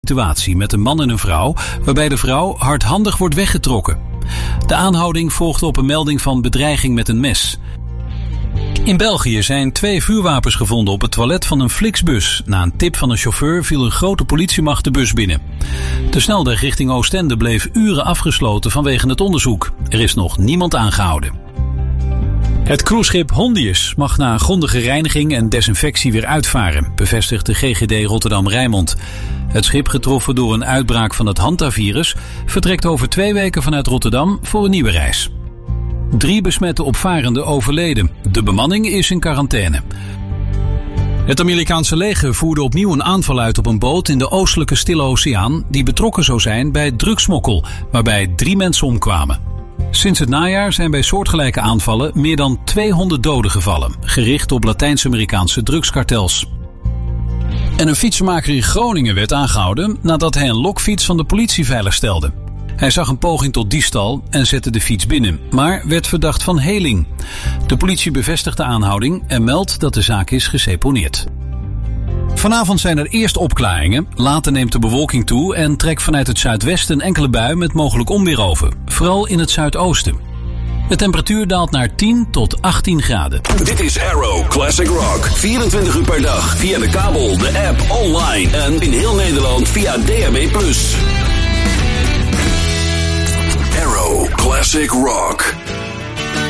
situatie met een man en een vrouw, waarbij de vrouw hardhandig wordt weggetrokken. De aanhouding volgde op een melding van bedreiging met een mes. In België zijn 2 vuurwapens gevonden op het toilet van een Flixbus. Na een tip van een chauffeur viel een grote politiemacht de bus binnen. De snelweg richting Oostende bleef uren afgesloten vanwege het onderzoek. Er is nog niemand aangehouden. Het cruiseschip Hondius mag na een grondige reiniging en desinfectie weer uitvaren, bevestigt de GGD Rotterdam-Rijnmond. Het schip, getroffen door een uitbraak van het hantavirus, vertrekt over 2 weken vanuit Rotterdam voor een nieuwe reis. 3 besmette opvarenden overleden. De bemanning is in quarantaine. Het Amerikaanse leger voerde opnieuw een aanval uit op een boot in de oostelijke Stille Oceaan die betrokken zou zijn bij drugsmokkel, waarbij 3 mensen omkwamen. Sinds het najaar zijn bij soortgelijke aanvallen meer dan 200 doden gevallen, gericht op Latijns-Amerikaanse drugskartels. En een fietsenmaker in Groningen werd aangehouden nadat hij een lokfiets van de politie veiligstelde. Hij zag een poging tot diefstal en zette de fiets binnen, maar werd verdacht van heling. De politie bevestigt de aanhouding en meldt dat de zaak is geseponeerd. Vanavond zijn er eerst opklaringen, later neemt de bewolking toe en trekt vanuit het zuidwesten een enkele bui met mogelijk onweer over, vooral in het zuidoosten. De temperatuur daalt naar 10 tot 18 graden. Dit is Arrow Classic Rock. 24 uur per dag via de kabel, de app, online en in heel Nederland via DAB+. Arrow Classic Rock.